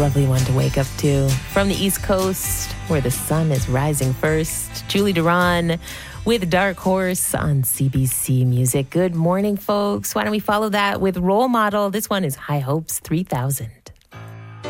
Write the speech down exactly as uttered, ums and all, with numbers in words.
lovely one to wake up to. From the East Coast, where the sun is rising first, Julie Duran with Dark Horse on C B C Music. Good morning, folks. Why don't we follow that with Role Model? This one is High Hopes three thousand.